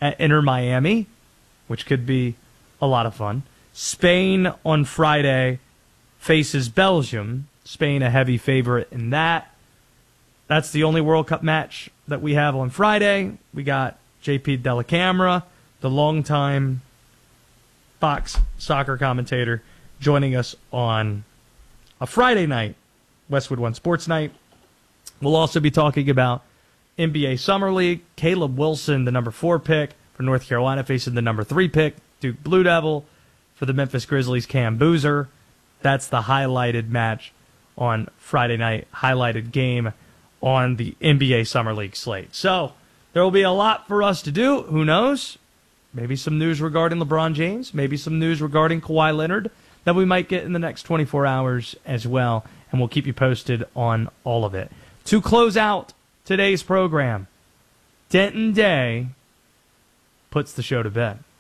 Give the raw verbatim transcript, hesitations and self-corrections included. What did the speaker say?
at Inter Miami, which could be a lot of fun. Spain on Friday faces Belgium. Spain a heavy favorite in that. That's the only World Cup match that we have on Friday. We got J P Dellacamera, the longtime Fox soccer commentator, joining us on a Friday night, Westwood One Sports Night. We'll also be talking about N B A Summer League. Caleb Wilson, the number four pick for North Carolina, facing the number three pick, Duke Blue Devil. For the Memphis Grizzlies, Cam Boozer. That's the highlighted match on Friday night, highlighted game on the N B A Summer League slate. So there will be a lot for us to do. Who knows? Maybe some news regarding LeBron James. Maybe some news regarding Kawhi Leonard that we might get in the next twenty-four hours as well. And we'll keep you posted on all of it. To close out today's program, Denton Day puts the show to bed.